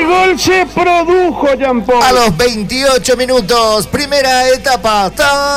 gol se produjo, Jean Paul. A los 28 minutos, primera etapa.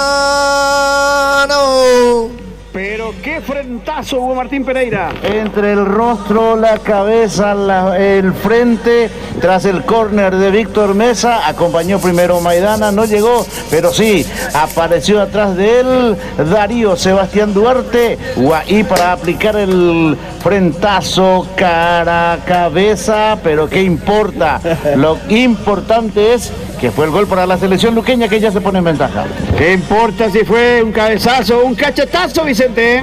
¡Tano! Pero qué frentazo Hugo Martín Pereira. Entre el rostro, la cabeza, el frente, tras el córner de Víctor Mesa, acompañó primero Maidana, no llegó, pero sí, apareció atrás de él Darío Sebastián Duarte, y para aplicar el frentazo cara a cabeza, pero qué importa, lo importante es que fue el gol para la selección luqueña, que ya se pone en ventaja. ¿Qué importa si fue un cabezazo, un cachetazo, Vicente?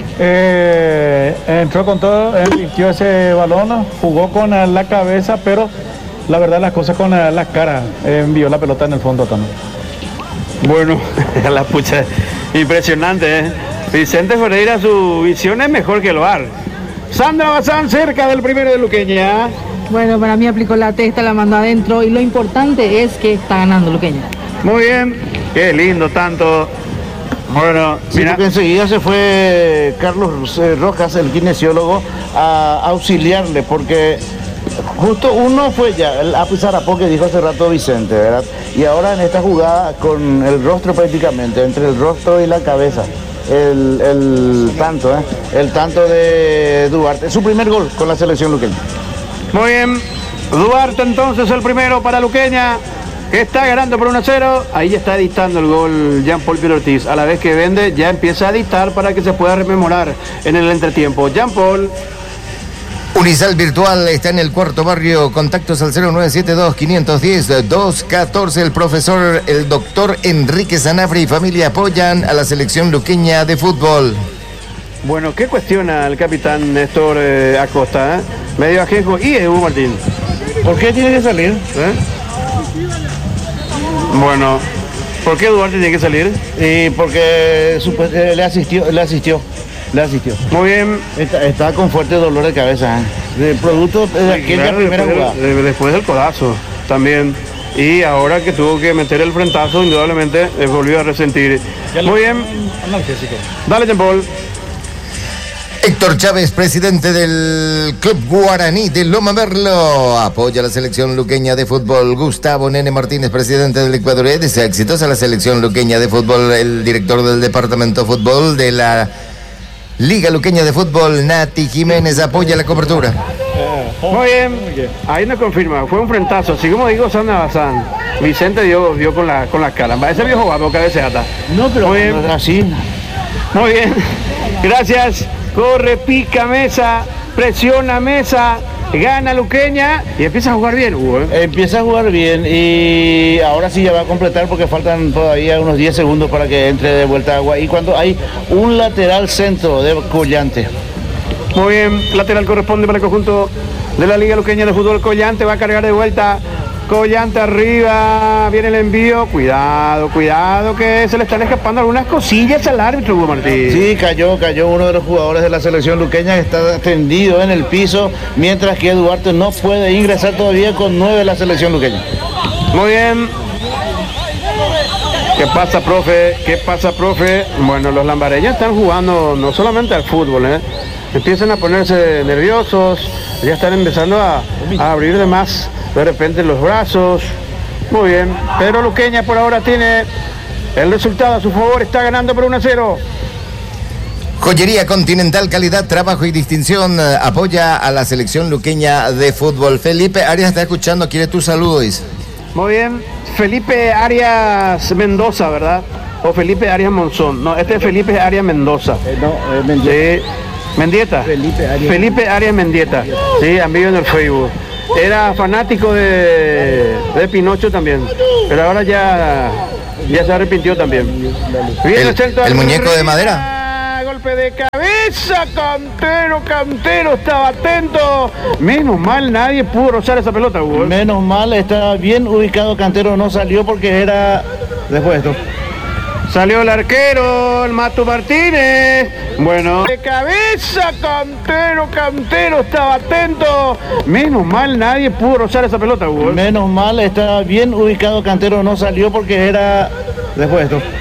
Entró con todo, vistió ese balón, jugó con la cabeza, pero la verdad las cosas con la cara, envió la pelota en el fondo también. Bueno, la pucha, impresionante, ¿eh? Vicente Ferreira, su visión es mejor que el VAR. Sandra Bazán, cerca del primero de Luqueña. Bueno, para mí aplicó la testa, la mandó adentro y lo importante es que está ganando Luqueña. Muy bien, qué lindo tanto. Bueno, sí, mira. Porque enseguida se fue Carlos Rojas, el kinesiólogo, a auxiliarle, porque justo uno fue ya a Pizarapó, que dijo hace rato Vicente, ¿verdad? Y ahora en esta jugada con el rostro prácticamente, entre el rostro y la cabeza. El tanto de Duarte, su primer gol con la selección luqueña. Muy bien, Duarte entonces el primero para Luqueña, que está ganando por 1-0. Ahí ya está editando el gol Jean Paul Piero Ortiz. A la vez que vende, ya empieza a editar para que se pueda rememorar en el entretiempo. Jean Paul. Unisal Virtual está en el Cuarto Barrio. Contactos al 0972-510-214. El profesor, el doctor Enrique Sanabria y familia apoyan a la selección luqueña de fútbol. Bueno, ¿qué cuestiona el capitán Néstor Acosta? Medio ajenjo y Hugo Martín. ¿Por qué tiene que salir? Bueno, ¿por qué Duarte tiene que salir? Porque le asistió. Muy bien. Está con fuerte dolor de cabeza. De producto de aquella primera jugada. Después del codazo también. Y ahora que tuvo que meter el frentazo, indudablemente volvió a resentir. Muy bien. Dale, Jean Paul. Héctor Chávez, presidente del Club Guaraní de Loma Merlo, apoya a la selección luqueña de fútbol. Gustavo Nene Martínez, presidente del Ecuador, desea exitosa la selección luqueña de fútbol. El director del departamento de fútbol de la Liga Luqueña de Fútbol, Nati Jiménez, apoya la cobertura. Muy bien, ahí nos confirma, fue un frentazo, así como digo Sandra Bazán. Vicente dio con la cara, ese viejo guapo cabeceata. No, pero muy bien. Así. Muy bien, gracias. Corre, pica Mesa, presiona Mesa, gana Luqueña y empieza a jugar bien, Hugo. Empieza a jugar bien y ahora sí ya va a completar porque faltan todavía unos 10 segundos para que entre de vuelta agua. Y cuando hay un lateral centro de Collante. Muy bien, lateral corresponde para el conjunto de la Liga Luqueña de Fútbol. Collante va a cargar de vuelta. Collante arriba, viene el envío, cuidado, que se le están escapando algunas cosillas al árbitro, Hugo Martín. Sí, cayó uno de los jugadores de la selección luqueña, que está tendido en el piso, mientras que Duarte no puede ingresar todavía con 9 de la selección luqueña. Muy bien. ¿Qué pasa, profe? Bueno, los lambareños están jugando no solamente al fútbol, empiezan a ponerse nerviosos, ya están empezando a abrir de más de repente los brazos. Muy bien, pero Luqueña por ahora tiene el resultado a su favor, está ganando por 1-0. Joyería Continental, calidad, trabajo y distinción, apoya a la selección luqueña de fútbol. Felipe Arias está escuchando, quiere tu saludo, dice. Muy bien, Felipe Arias Mendoza, ¿verdad? O Felipe Arias Monzón. No, este es Felipe Arias Mendoza. Mendieta. Felipe Arias Mendieta. Sí, han visto en el Facebook. Era fanático de Pinocho también, pero ahora ya se arrepintió también. El muñeco de madera. Golpe de cabeza, Cantero estaba atento. Menos mal nadie pudo rozar esa pelota, Hugo. Menos mal, estaba bien ubicado Cantero, no salió porque era después de esto. Salió el arquero, el Mato Martínez. Bueno. De cabeza, Cantero estaba atento. Menos mal nadie pudo rozar esa pelota, Hugo. Menos mal, estaba bien ubicado Cantero, no salió porque era después de esto.